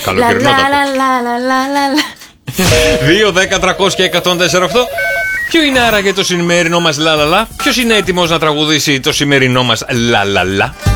Καλοκαιρινό. 2, 10, 300 και 104,8. Ποιο είναι άραγε το σημερινό μας λαλαλα? Ποιος είναι έτοιμος να τραγουδήσει το σημερινό μας λαλαλα?